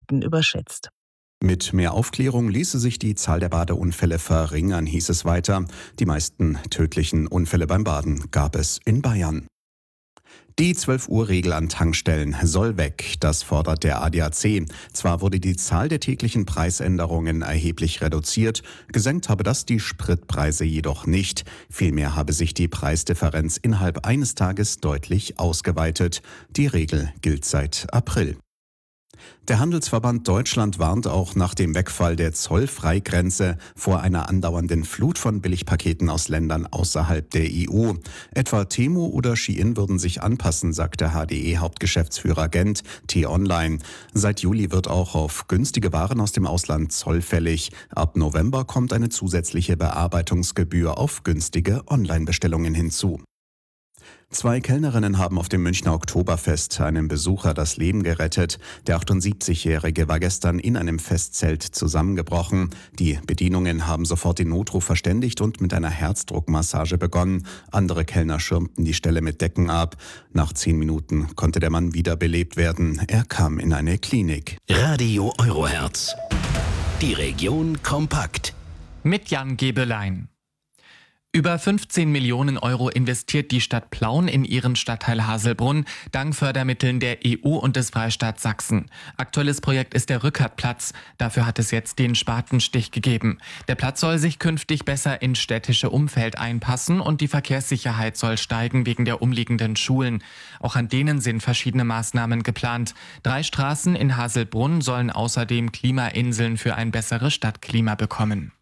Risiken überschätzt. Mit mehr Aufklärung ließe sich die Zahl der Badeunfälle verringern, hieß es weiter. Die meisten tödlichen Unfälle beim Baden gab es in Bayern. Die 12-Uhr-Regel an Tankstellen soll weg, das fordert der ADAC. Zwar wurde die Zahl der täglichen Preisänderungen erheblich reduziert, gesenkt habe das die Spritpreise jedoch nicht. Vielmehr habe sich die Preisdifferenz innerhalb eines Tages deutlich ausgeweitet. Die Regel gilt seit April. Der Handelsverband Deutschland warnt auch nach dem Wegfall der Zollfreigrenze vor einer andauernden Flut von Billigpaketen aus Ländern außerhalb der EU. Etwa Temu oder Shein würden sich anpassen, sagte HDE-Hauptgeschäftsführer Gent T-Online. Seit Juli wird auch auf günstige Waren aus dem Ausland Zoll fällig. Ab November kommt eine zusätzliche Bearbeitungsgebühr auf günstige Online-Bestellungen hinzu. 2 Kellnerinnen haben auf dem Münchner Oktoberfest einem Besucher das Leben gerettet. Der 78-Jährige war gestern in einem Festzelt zusammengebrochen. Die Bedienungen haben sofort den Notruf verständigt und mit einer Herzdruckmassage begonnen. Andere Kellner schirmten die Stelle mit Decken ab. Nach 10 Minuten konnte der Mann wiederbelebt werden. Er kam in eine Klinik. Radio Eurohertz. Die Region kompakt. Mit Jan Gebelein. Über 15 Millionen Euro investiert die Stadt Plauen in ihren Stadtteil Haselbrunn dank Fördermitteln der EU und des Freistaats Sachsen. Aktuelles Projekt ist der Rückertplatz. Dafür hat es jetzt den Spatenstich gegeben. Der Platz soll sich künftig besser ins städtische Umfeld einpassen und die Verkehrssicherheit soll steigen wegen der umliegenden Schulen. Auch an denen sind verschiedene Maßnahmen geplant. 3 Straßen in Haselbrunn sollen außerdem Klimainseln für ein besseres Stadtklima bekommen.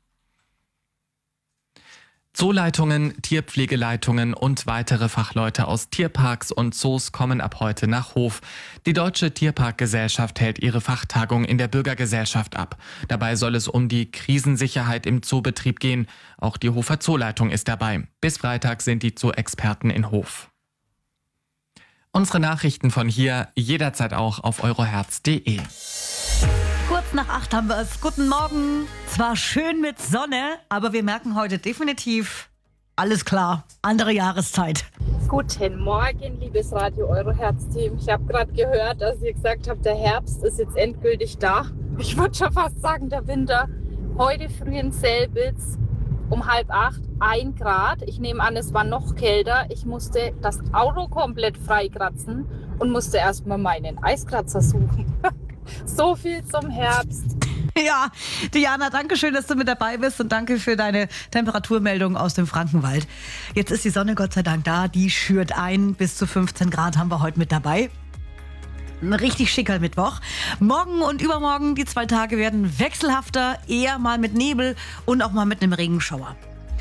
Zooleitungen, Tierpflegeleitungen und weitere Fachleute aus Tierparks und Zoos kommen ab heute nach Hof. Die Deutsche Tierparkgesellschaft hält ihre Fachtagung in der Bürgergesellschaft ab. Dabei soll es um die Krisensicherheit im Zoobetrieb gehen. Auch die Hofer Zooleitung ist dabei. Bis Freitag sind die Zoo-Experten in Hof. Unsere Nachrichten von hier jederzeit auch auf eurohertz.de. Kurz nach 8 haben wir es. Guten Morgen. Zwar schön mit Sonne, aber wir merken heute definitiv, alles klar, andere Jahreszeit. Guten Morgen, liebes Radio Eurohertz-Team. Ich habe gerade gehört, dass ihr gesagt habt, der Herbst ist jetzt endgültig da. Ich würde schon fast sagen, der Winter. Heute früh in Selbitz um 7:30, 1 Grad. Ich nehme an, es war noch kälter. Ich musste das Auto komplett freikratzen und musste erstmal meinen Eiskratzer suchen. So viel zum Herbst. Ja, Diana, danke schön, dass du mit dabei bist und danke für deine Temperaturmeldung aus dem Frankenwald. Jetzt ist die Sonne Gott sei Dank da, die schürt ein. Bis zu 15 Grad haben wir heute mit dabei. Ein richtig schicker Mittwoch. Morgen und übermorgen, die 2 Tage werden wechselhafter, eher mal mit Nebel und auch mal mit einem Regenschauer.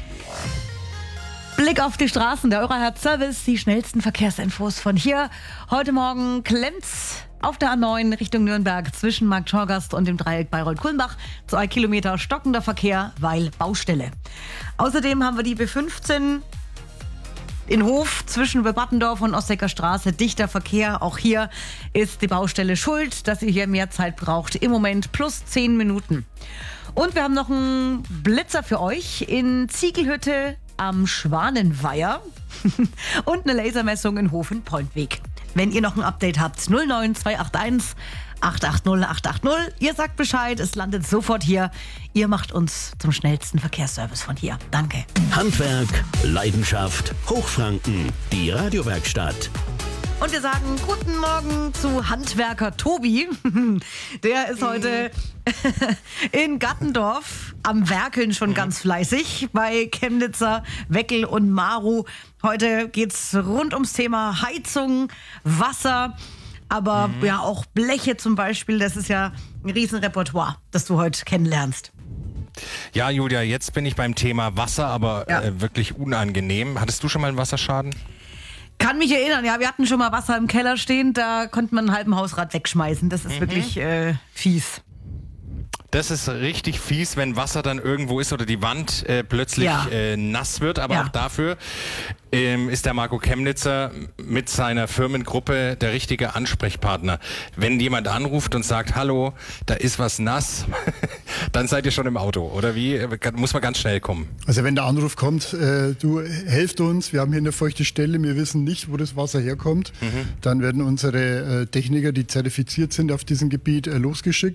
Blick auf die Straßen, der Eurohertz Service, die schnellsten Verkehrsinfos von hier. Heute Morgen klemmt's auf der A9 Richtung Nürnberg zwischen Markt Schorgast und dem Dreieck Bayreuth-Kulmbach. 2 Kilometer stockender Verkehr, weil Baustelle. Außerdem haben wir die B15 in Hof zwischen Bebattendorf und Ossecker Straße. Dichter Verkehr. Auch hier ist die Baustelle schuld, dass ihr hier mehr Zeit braucht. Im Moment plus 10 Minuten. Und wir haben noch einen Blitzer für euch in Ziegelhütte am Schwanenweiher und eine Lasermessung in Hofen-Pointweg. Wenn ihr noch ein Update habt, 09281 880 880. Ihr sagt Bescheid, es landet sofort hier. Ihr macht uns zum schnellsten Verkehrsservice von hier. Danke. Handwerk, Leidenschaft, Hochfranken, die Radiowerkstatt. Und wir sagen guten Morgen zu Handwerker Tobi. Der ist heute in Gattendorf am Werkeln schon ganz fleißig bei Chemnitzer, Weckel und Maru. Heute geht's rund ums Thema Heizung, Wasser, aber ja auch Bleche zum Beispiel. Das ist ja ein Riesenrepertoire, das du heute kennenlernst. Ja, Julia, jetzt bin ich beim Thema Wasser, aber wirklich unangenehm. Hattest du schon mal einen Wasserschaden? Kann mich erinnern, ja, wir hatten schon mal Wasser im Keller stehen, da konnte man einen halben Hausrat wegschmeißen. Das ist wirklich fies. Das ist richtig fies, wenn Wasser dann irgendwo ist oder die Wand plötzlich nass wird. Aber auch dafür ist der Marco Chemnitzer mit seiner Firmengruppe der richtige Ansprechpartner. Wenn jemand anruft und sagt, hallo, da ist was nass, dann seid ihr schon im Auto. Oder wie? Muss man ganz schnell kommen. Also wenn der Anruf kommt, du helft uns, wir haben hier eine feuchte Stelle, wir wissen nicht, wo das Wasser herkommt, dann werden unsere Techniker, die zertifiziert sind auf diesem Gebiet, losgeschickt.